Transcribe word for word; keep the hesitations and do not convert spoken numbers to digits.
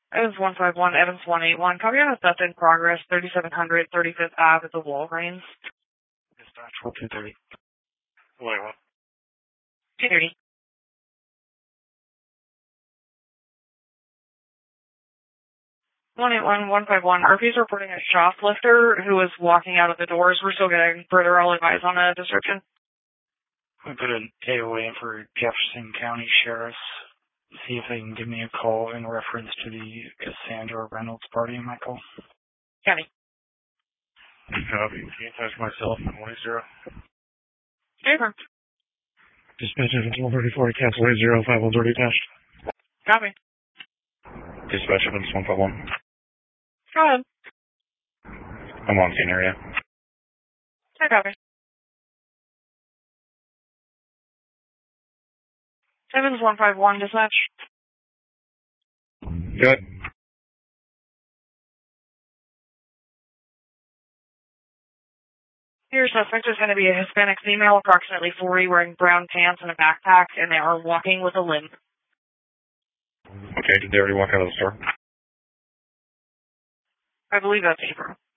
Evans one five one, Evans one eight one. Copy on a theft in progress, thirty-seven hundred thirty-fifth Ave at the Walgreens. Dispatch, roll two thirty. Wait, what? two thirty. one eight one, one five one. R P is reporting a shoplifter who was walking out of the doors. We're still getting further all advice on a description. We put an A O A in for Jefferson County Sheriff's. See if they can give me a call in reference to the Cassandra Reynolds party in my call. County. Copy. Can't touch myself. one zero. Paper. Dispatch Evans one thirty-four, cancel eight zero, five one thirty attached. Copy. Dispatch Evans one five one. Go ahead. I'm on scene area. I copy. Evans one five one, dispatch. Good. Your suspect is going to be a Hispanic female, approximately forty, wearing brown pants and a backpack, and they are walking with a limp. Okay, did they already walk out of the store? I believe that's April.